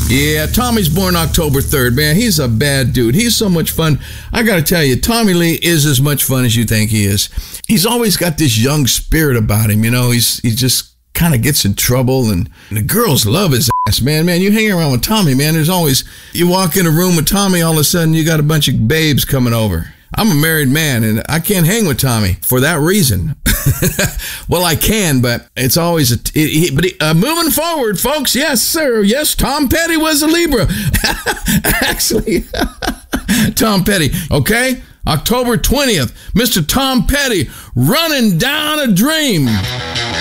Yeah, Tommy's born October 3rd, man. He's a bad dude. He's so much fun. I got to tell you, Tommy Lee is as much fun as you think he is. He's always got this young spirit about him, you know. He just kind of gets in trouble, and the girls love his ass, man. Man, you hang around with Tommy, man, there's always, you walk in a room with Tommy, all of a sudden you got a bunch of babes coming over. I'm a married man, and I can't hang with Tommy for that reason. Well, I can, but it's always moving forward, folks. Yes, sir. Yes, Tom Petty was a Libra. Actually, Tom Petty. Okay, October 20th, Mr. Tom Petty, Running Down a Dream.